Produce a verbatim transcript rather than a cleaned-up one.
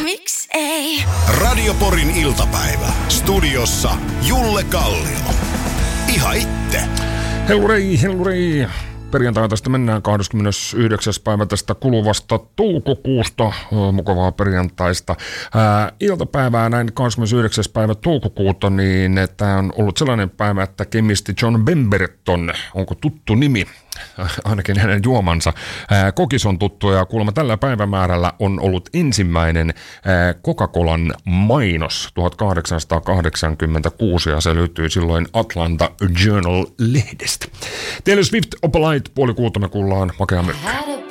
Miks ei? Radio Porin iltapäivä. Studiossa Julle Kallio. Ihan itse. Hellurei, hellurei. Perjantai tästä mennään kahdeskymmenesyhdeksäs päivä tästä kuluvasta toukokuusta. Mukavaa perjantaista. Ää, iltapäivää näin kahdeskymmenesyhdeksäs päivä toukokuuta, niin tämä on ollut sellainen päivä, että kemisti John Pemberton, onko tuttu nimi? Ainakin hänen juomansa. Ää, kokis on tuttu ja kuulemma tällä päivämäärällä on ollut ensimmäinen ää, Coca-Colan mainos tuhatkahdeksansataakahdeksankymmentäkuusi ja se löytyi silloin Atlanta Journal-lehdestä. Taylor Swift, Opalite, puoli kuuta me kuullaan Makea Myrkkä.